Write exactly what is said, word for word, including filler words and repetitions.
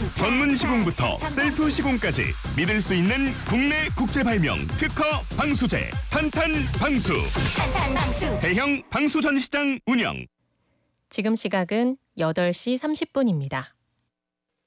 전문 시공부터 셀프 시공까지 믿을 수 있는 국내 국제 발명 특허 방수제 탄탄 방수. 탄탄 방수. 대형 방수 전시장 운영. 지금 시각은 여덟 시 삼십 분입니다.